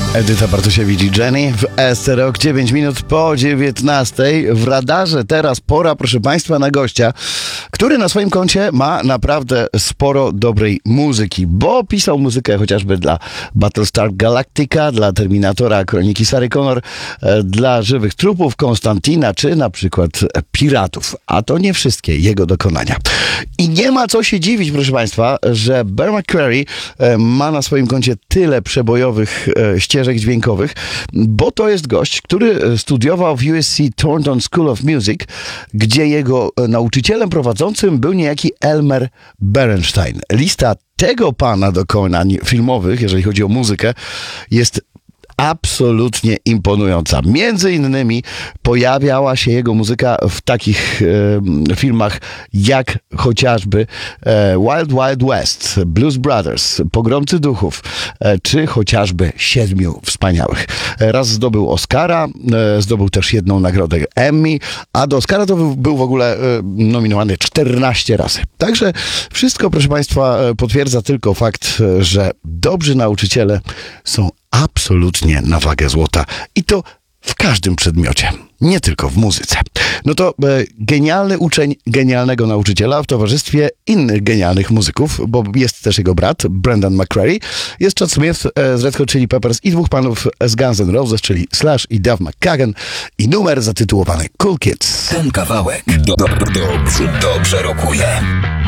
Edyta Bartosiewicz i Jenny w SROK 9 minut po 19. W radarze teraz pora, proszę Państwa, na gościa, który na swoim koncie ma naprawdę sporo dobrej muzyki, bo pisał muzykę chociażby dla Battlestar Galactica, dla Terminatora, Kroniki Sary Connor, dla Żywych Trupów, Konstantina, czy na przykład Piratów. A to nie wszystkie jego dokonania. I nie ma co się dziwić, proszę Państwa, że Bear McCreary ma na swoim koncie tyle przebojowych ścieżek dźwiękowych, bo to jest gość, który studiował w USC Thornton School of Music, gdzie jego nauczycielem prowadzącym był niejaki Elmer Bernstein. Lista tego pana dokonań filmowych, jeżeli chodzi o muzykę, jest absolutnie imponująca. Między innymi pojawiała się jego muzyka w takich filmach jak chociażby Wild Wild West, Blues Brothers, Pogromcy Duchów, czy chociażby Siedmiu Wspaniałych. Raz zdobył Oscara, zdobył też jedną nagrodę Emmy, a do Oscara to był w ogóle nominowany 14 razy. Także wszystko, proszę Państwa, potwierdza tylko fakt, że dobrzy nauczyciele są absolutnie na wagę złota. I to w każdym przedmiocie, nie tylko w muzyce. No to genialny uczeń genialnego nauczyciela w towarzystwie innych genialnych muzyków, bo jest też jego brat, Brendan McCreary, jest Chad Smith z Red Hot Chili Peppers i dwóch panów z Guns N' Roses, czyli Slash i Duff McKagan, i numer zatytułowany Cool Kids. Ten kawałek dobrze rokuje.